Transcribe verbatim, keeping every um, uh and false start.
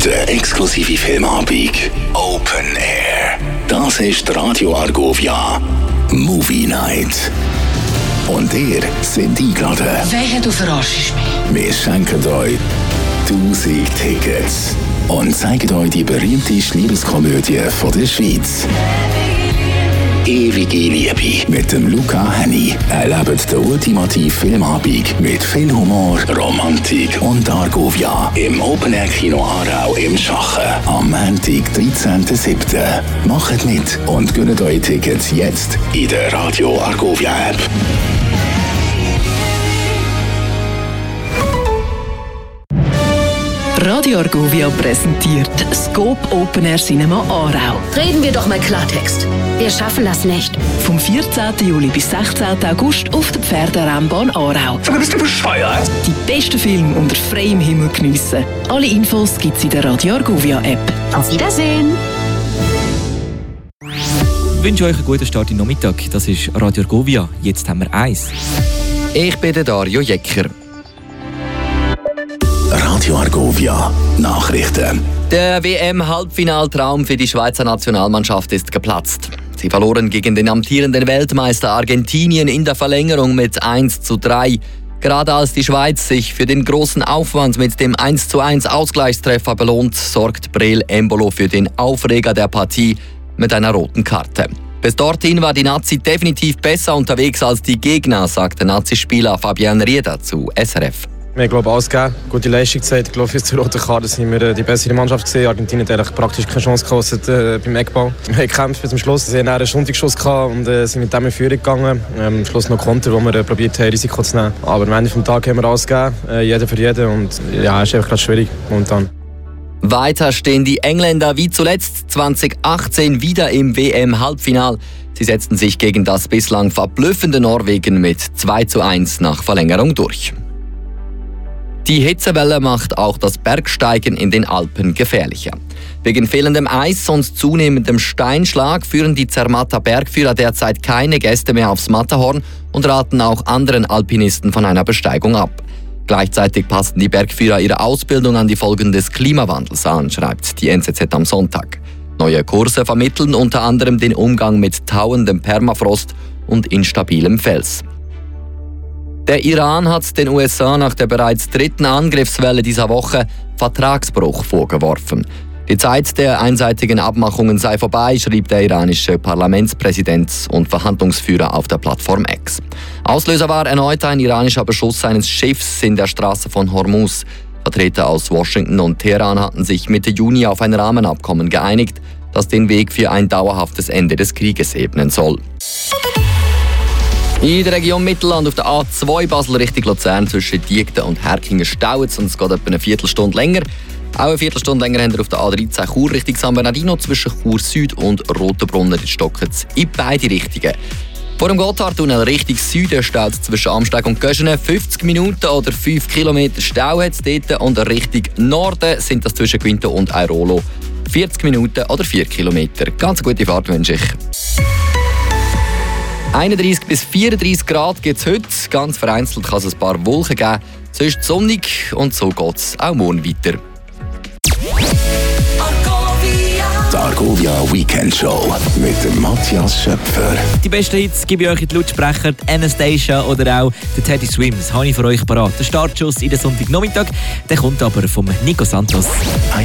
Der exklusive Filmabend Open Air. Das ist Radio Argovia Movie Night. Und ihr seid eingeladen. Wehe, du verarschst mich. Wir schenken euch tausend Tickets und zeigen euch die berühmteste Liebeskomödie von der Schweiz. Ewige Liebe mit dem Luca Henny. Erlebt den ultimativen Filmabend mit viel Humor, Romantik und Argovia im Open Air Kino Aarau im Schachen am Montag, dreizehnten siebten Macht mit und gönnt euch Tickets jetzt in der Radio Argovia App. Radio Argovia präsentiert Scope Open Air Cinema Aarau. Reden wir doch mal Klartext. Wir schaffen das nicht. Vom vierzehnten Juli bis sechzehnten August auf der Pferderennbahn Aarau. Sag, bist du bescheuert? Die besten Filme unter freiem Himmel geniessen. Alle Infos gibt's in der Radio Argovia App. Auf Wiedersehen. Ich wünsche euch einen guten Start in den Nachmittag. Das ist Radio Argovia. Jetzt haben wir eins. Ich bin der Dario Jecker. Radio Argovia Nachrichten. Der W M-Halbfinaltraum für die Schweizer Nationalmannschaft ist geplatzt. Sie verloren gegen den amtierenden Weltmeister Argentinien in der Verlängerung mit eins zu drei. Gerade als die Schweiz sich für den großen Aufwand mit dem eins zu eins Ausgleichstreffer belohnt, sorgt Breel Embolo für den Aufreger der Partie mit einer roten Karte. Bis dorthin war die Nazi definitiv besser unterwegs als die Gegner, sagte Nazi-Spieler Fabian Rieder zu S R F. Wir haben, glaube ich, alles gegeben, gute Leistung gezeigt. Ich glaube, bis zur roten Karte sind wir die bessere Mannschaft gesehen. Argentinien hat praktisch keine Chance gekostet äh, beim Eckball. Wir haben gekämpft bis zum Schluss. Sie hatten einen Stundigschuss und äh, sind mit dem in Führung gegangen. Ähm, am Schluss noch Konter, wo wir äh, probiert haben, Risiko zu nehmen. Aber am Ende des Tages haben wir alles gegeben, äh, jeder für jeden. Und ja, es ist einfach gerade schwierig momentan. Weiter stehen die Engländer wie zuletzt zwanzig achtzehn wieder im W M-Halbfinal. Sie setzten sich gegen das bislang verblüffende Norwegen mit zwei zu eins nach Verlängerung durch. Die Hitzewelle macht auch das Bergsteigen in den Alpen gefährlicher. Wegen fehlendem Eis und zunehmendem Steinschlag führen die Zermatter Bergführer derzeit keine Gäste mehr aufs Matterhorn und raten auch anderen Alpinisten von einer Besteigung ab. Gleichzeitig passen die Bergführer ihre Ausbildung an die Folgen des Klimawandels an, schreibt die N Z Z am Sonntag. Neue Kurse vermitteln unter anderem den Umgang mit tauendem Permafrost und instabilem Fels. Der Iran hat den U S A nach der bereits dritten Angriffswelle dieser Woche Vertragsbruch vorgeworfen. Die Zeit der einseitigen Abmachungen sei vorbei, schrieb der iranische Parlamentspräsident und Verhandlungsführer auf der Plattform X. Auslöser war erneut ein iranischer Beschuss eines Schiffs in der Straße von Hormuz. Vertreter aus Washington und Teheran hatten sich Mitte Juni auf ein Rahmenabkommen geeinigt, das den Weg für ein dauerhaftes Ende des Krieges ebnen soll. In der Region Mittelland auf der A zwei Basel Richtung Luzern zwischen Diegden und Herkingen staut es und es geht etwa eine Viertelstunde länger. Auch eine Viertelstunde länger haben wir auf der A dreizehn Chur Richtung San Bernardino zwischen Chur Süd und Rotenbrunner. Die stocken in beide Richtungen. Vor dem Gotthardtunnel Richtung Süden staut es zwischen Amsteg und Göschenen fünfzig Minuten oder fünf Kilometer Stau hat es dort. Und Richtung Norden sind das zwischen Quinto und Airolo vierzig Minuten oder vier Kilometer. Ganz gute Fahrt wünsche ich. einunddreissig bis vierunddreissig Grad gibt es heute. Ganz vereinzelt kann es ein paar Wolken geben. Sonst sonnig und so geht es auch morgen weiter. Die Argovia Weekend Show mit dem Matthias Schöpfer. Die besten Hits gebe ich euch in die Lautsprecher, die Anastasia oder auch der Teddy Swims. Habe ich für euch parat. Der Startschuss in den Sonntagnachmittag, der kommt aber vom Nico Santos.